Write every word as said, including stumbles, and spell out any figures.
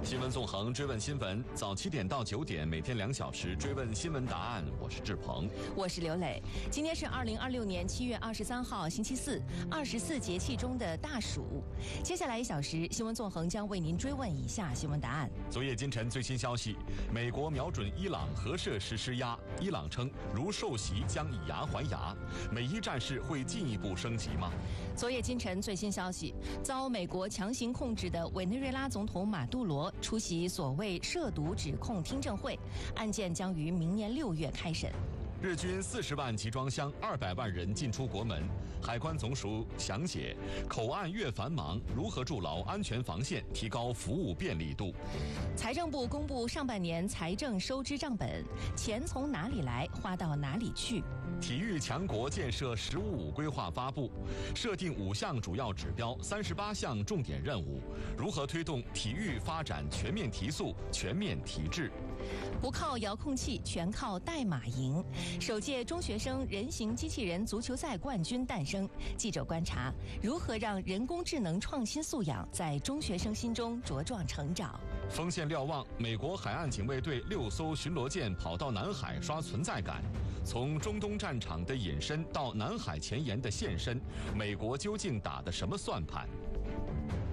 新闻纵横，追问新闻，早七点到九点，每天两小时，追问新闻答案。我是志鹏， 我是刘磊。今天是二零二六年七月二十三号，星期四，二十四节气中的大暑。接下来一小时，新闻纵横将为您追问以下新闻答案。 昨夜今晨最新消息，美国瞄准伊朗核设施施压，伊朗称如受袭将以牙还牙。美伊战事会进一步升级吗？ 昨夜今晨最新消息，遭美国强行控制的委内瑞拉总统马杜罗出席所谓涉毒指控听证会，案件将于明年六月开审。 日均四十万集装箱，二百万人进出国门。海关总署详解，口岸越繁忙，如何筑牢安全防线，提高服务便利度。 财政部公布上半年财政收支账本，钱从哪里来，花到哪里去。 体育强国建设“十五五”规划发布，设定五项主要指标，三十八项重点任务，如何推动体育发展全面提速、全面提质？ 不靠遥控器，全靠代码赢。首届中学生人形机器人足球赛冠军诞生。记者观察，如何让人工智能创新素养在中学生心中茁壮成长？ 锋线瞭望，美国海岸警卫队六艘巡逻舰跑到南海刷存在感。从中东战场的隐身到南海前沿的现身，美国究竟打的什么算盘？